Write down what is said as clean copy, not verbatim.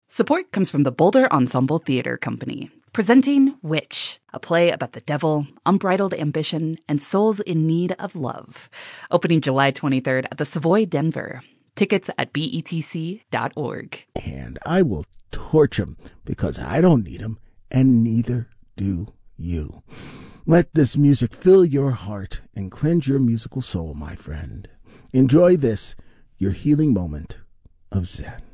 Support comes from the Boulder Ensemble Theater Company, presenting Witch, a play about the devil, unbridled ambition, and souls in need of love. Opening July 23rd at the Savoy, Denver. Tickets at betc.org. And I will torch him because I don't need him, and neither do you. Let this music fill your heart and cleanse your musical soul, my friend. Enjoy this, your healing moment of Zen.